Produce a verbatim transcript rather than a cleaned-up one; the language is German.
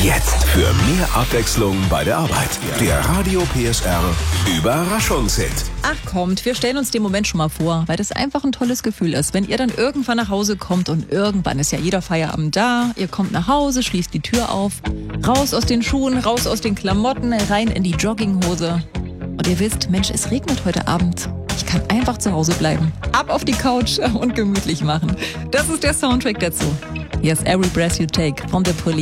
Jetzt für mehr Abwechslung bei der Arbeit. Der Radio P S R Überraschungshit. Ach kommt, wir stellen uns den Moment schon mal vor, weil das einfach ein tolles Gefühl ist, wenn ihr dann irgendwann nach Hause kommt und irgendwann ist ja jeder Feierabend da, ihr kommt nach Hause, schließt die Tür auf, raus aus den Schuhen, raus aus den Klamotten, rein in die Jogginghose und ihr wisst, Mensch, es regnet heute Abend. Ich kann einfach zu Hause bleiben, ab auf die Couch und gemütlich machen. Das ist der Soundtrack dazu. Hier ist Every Breath You Take von The Police.